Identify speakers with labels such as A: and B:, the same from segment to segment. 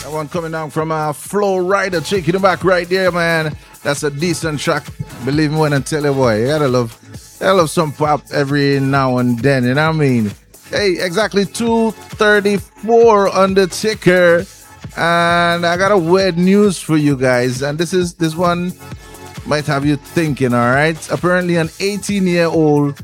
A: One coming down from Flow Rider, taking it back right there, man. That's a decent track. Believe me when I tell you, boy, you gotta love some pop every now and then, you know what I mean? Hey, exactly 2:34 on the ticker, and I got a weird news for you guys, and this one might have you thinking, all right? Apparently, an 18-year-old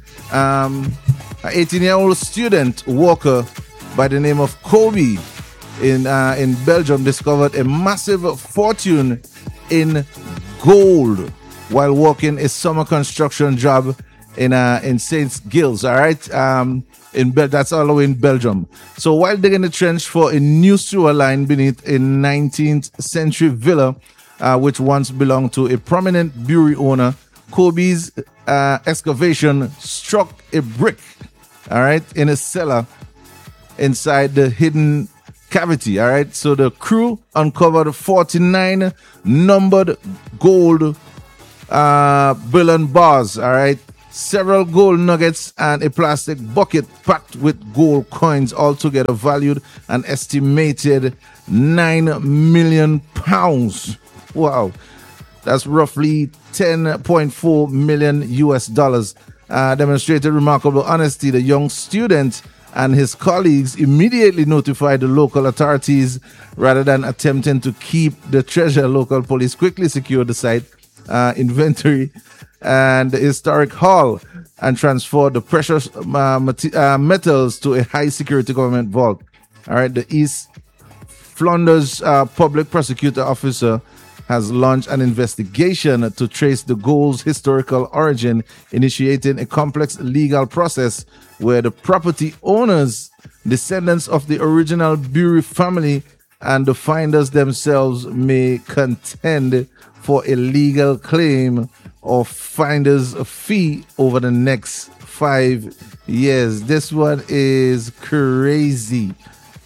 A: student walker by the name of Kobe in Belgium discovered a massive fortune in gold while working a summer construction job in Saint Gilles, all right? That's all the way in Belgium. So while digging the trench for a new sewer line beneath a 19th century villa, which once belonged to a prominent brewery owner, Kobe's excavation struck a brick, all right, in a cellar inside the hidden cavity, all right? So the crew uncovered 49 numbered gold Berlin bars, all right? Several gold nuggets and a plastic bucket packed with gold coins, altogether valued an estimated £9 million. Wow. That's roughly 10.4 million US dollars. Demonstrated remarkable honesty. The young student and his colleagues immediately notified the local authorities rather than attempting to keep the treasure. Local police quickly secured the site, inventory, and the historic hall, and transferred the precious metals to a high security government vault. All right, the East Flanders public prosecutor officer has launched an investigation to trace the gold's historical origin, initiating a complex legal process where the property owners, descendants of the original Bury family, and the finders themselves may contend for a legal claim of finder's fee over the next 5 years. This one is crazy.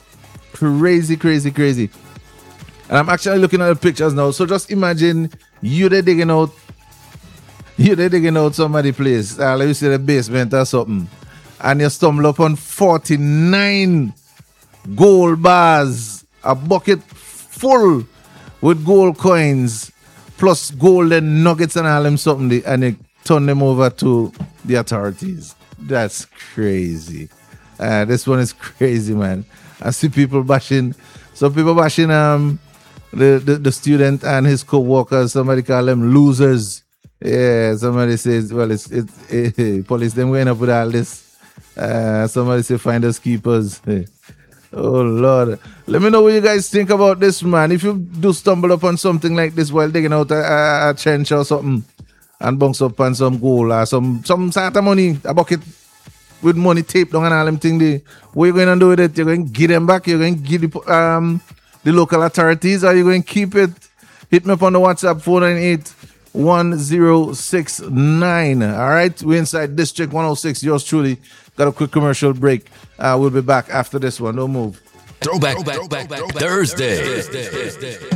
A: Crazy. And I'm actually looking at the pictures now. So just imagine you're digging out somebody's place. Let me say the basement or something. And you stumble upon 49 gold bars, a bucket full with gold coins, plus golden nuggets and all them something, and you turn them over to the authorities. That's crazy. This one is crazy, man. I see people bashing. Some people bashing the student and his co-workers. Somebody call them losers. Yeah, somebody says, well, it's police them going up with all this. Somebody say finders keepers. Oh Lord, let me know what you guys think about this, man. If you do stumble upon something like this while digging out a trench or something and bounce up on some gold or some sort of money, a bucket with money taped down and all them things, what are you going to do with it? You're going to give them back? You're going to give the local authorities, or are you going to keep it? Hit me up on the WhatsApp 498-1069. All right, we're inside District 106. Yours truly. Got a quick commercial break. We'll be back after this one. Don't move.
B: Throwback Thursday.